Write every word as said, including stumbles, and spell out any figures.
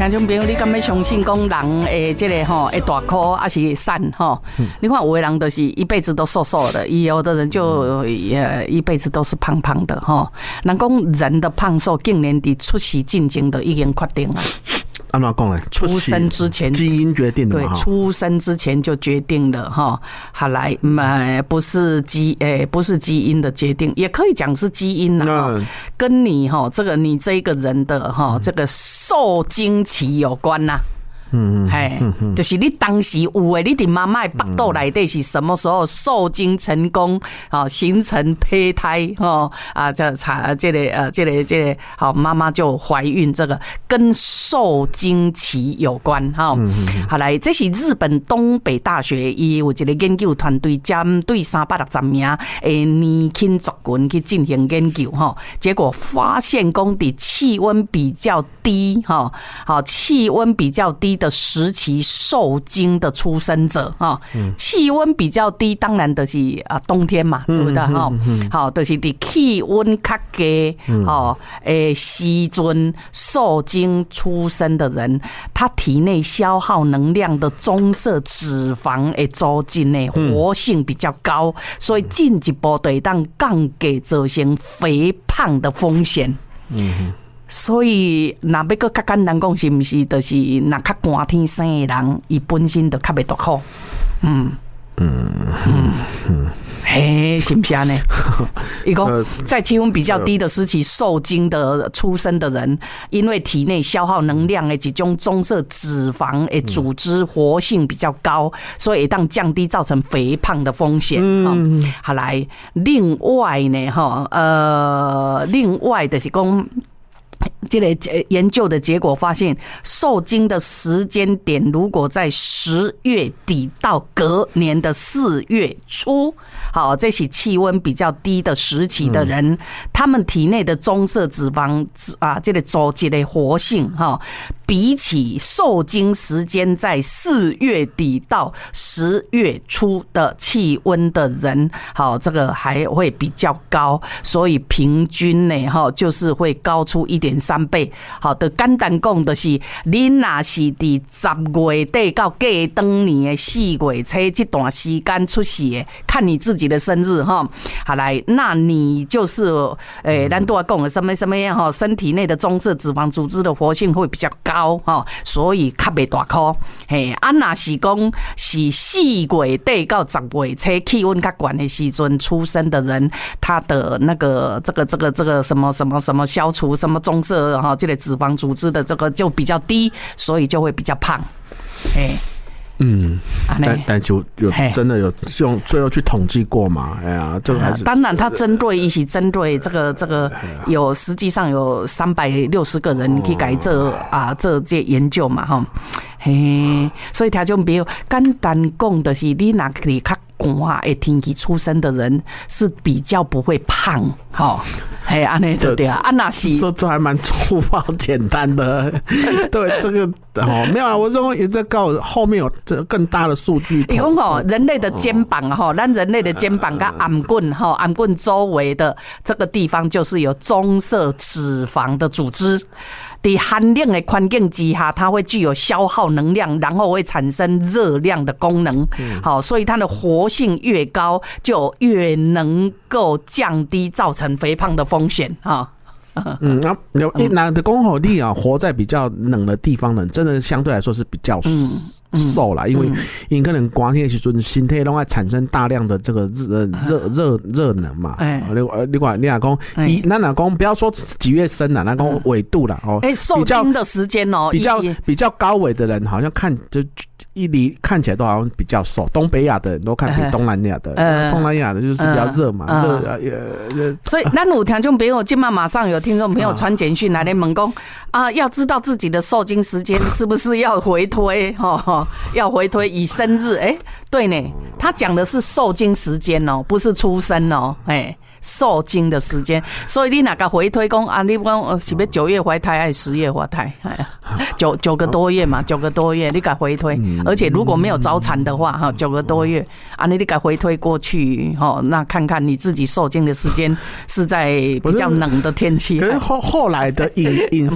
听众朋友，你敢要相信讲人诶，这个吼，会大颗还是瘦吼？你看有的人就是一辈子都瘦瘦的，有的人就也一辈子都是胖胖的吼。人讲人的胖瘦，竟然伫出世进前的已经决定了。 按怎讲呢？ 出生之前基因决定的嘛，对，出生之前就决定了哈。好来，呃，不是基，诶，不是基因的决定，也可以讲是基因啦，跟你哈这个你这个人的哈这个受精期有关呐。嗯，嘿，就是你当时有诶，你伫妈妈的腹肚内底是什么时候受精成功，好形成胚胎，哈啊，这产这个呃这个这个好妈妈就怀孕，这个跟受精期有关哈。好来，这是日本东北大学伊有一个研究团队针对三百六十名诶年轻族群去进行研究哈，结果发现讲伫气温比较低哈，好气温比较低的时期受精的出生者哈，气温比较低，当然就是啊冬天嘛，对不对哈？好，就是伫气温较低哦诶时阵受精出生的人，他体内消耗能量的棕色脂肪的组织呢活性比较高，所以进一步对当降低造成肥胖的风险。嗯。所以，若要搁较简单讲，是毋是？就是若较寒天生的人，伊本身就较袂大苦。嗯嗯嗯嗯，嘿，是不是呢？伊讲在气温比较低的时期受精的出生的人，因为体内消耗能量的这种棕色脂肪的组织活性比较高，所以当降低造成肥胖的风险。嗯，好来，另外呢，哈，呃，另外的是讲。这个研究的结果发现，受精的时间点如果在十月底到隔年的四月初，好，这是气温比较低的时期的人，他们体内的棕色脂肪啊，这个组织的活性哈，比起受精时间在四月底到十月初的气温的人，好，这个还会比较高，所以平均呢，哈，就是会高出一点三倍。好的，简单讲就是，你若是伫十月底到过当年的四月初这段时间出世的，看你自己的生日哈。好来，那你就是诶，咱都要讲的什么什么样哈，身体内的棕色脂肪组织的活性会比较高哈，所以较袂大颗。嘿，啊，若是讲是四月底到十月初气温较悬的时阵出生的人，他的那个这个这个这个什么什么什么消除什么棕色哈，这个脂肪组织的这个就比较低，所以就会比较胖。哎，嗯， 但但是有真的有用最后去统计过嘛？哎呀，这个还是当然，他针对一起针对这个这个有实际上有三百六十个人去改这啊这这研究嘛哈。嘿，所以听众朋友，简单讲的是，你若是较寒的天气出生的人是比较不会胖，哈，嘿，安尼就对啊。啊，那是这这还蛮粗暴简单的，对这个哦没有啊，我说也在告后面有这更大的数据。 你讲哦，人类的肩膀哈，咱人类的肩膀跟颔棍哈，颔棍周围的这个地方就是有棕色脂肪的组织。在寒冷的环境之下，它会具有消耗能量，然后会产生热量的功能。好，所以它的活性越高，就越能够降低造成肥胖的风险啊。 嗯，那那那的公吼力啊，活在比较冷的地方呢，真的相对来说是比较瘦啦，因为因可能寒天的时候，身体拢会产生大量的这个热热热热能嘛。哎，你你讲你若讲，以咱若讲不要说几月生啦，那讲纬度啦哦， 哎，受精的时间哦， 比较比较高纬的人，好像看就一离看起来都好像比较瘦，东北亚的人都看比东南亚的，东南亚的就是比较热嘛，热呃，所以咱有听众朋友，今晚马上有听众朋友传简讯来咧问讲啊，要知道自己的受精时间是不是要回推哈？要回推以生日，哎、欸，对呢，他讲的是受精时间哦，不是出生哦，哎、欸，受精的时间，所以你哪个回推讲啊？你讲是不是九月怀胎还是十月怀胎？哎呀，九九个多月嘛，九个多月，你敢回推？而且如果没有早产的话，哈，九个多月，啊，你你敢回推过去，哈，那看看你自己受精的时间是在比较冷的天气。 可是后后来的饮饮